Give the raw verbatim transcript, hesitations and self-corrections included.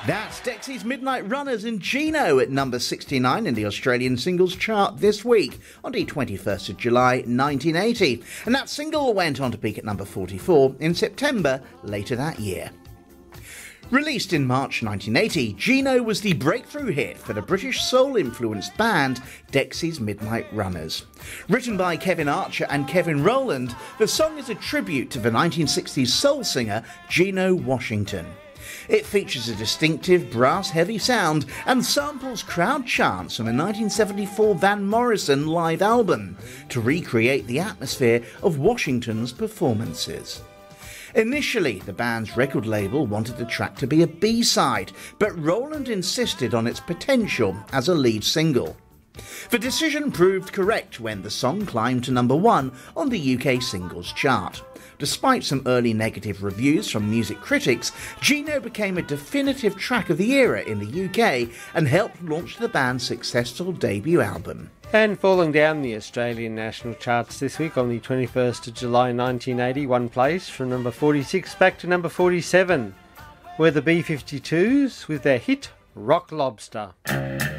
That's Dexy's Midnight Runners and Gino at number sixty-nine in the Australian singles chart this week on the twenty-first of July nineteen eighty. And that single went on to peak at number forty-four in September later that year. Released in March nineteen eighty, Gino was the breakthrough hit for the British soul-influenced band Dexy's Midnight Runners. Written by Kevin Archer and Kevin Rowland, the song is a tribute to the nineteen sixties soul singer Gino Washington. It features a distinctive brass-heavy sound and samples crowd chants from a nineteen seventy-four Van Morrison live album to recreate the atmosphere of Washington's performances. Initially, the band's record label wanted the track to be a B-side, but Rowland insisted on its potential as a lead single. The decision proved correct when the song climbed to number one on the U K singles chart. Despite some early negative reviews from music critics, Gino became a definitive track of the era in the U K and helped launch the band's successful debut album. And falling down the Australian national charts this week on the twenty-first of July nineteen eighty, one place from number forty-six back to number forty-seven, were the B fifty-twos with their hit Rock Lobster.